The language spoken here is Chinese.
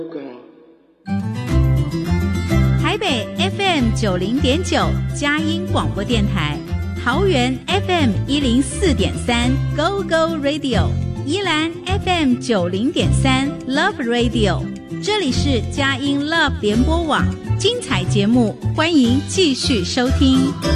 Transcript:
台北 FM90.9 佳音广播电台，桃园 FM104.3 Go Go Radio， 宜兰 FM90.3 Love Radio， 这里是佳音 Love 联播网，精彩节目欢迎继续收听。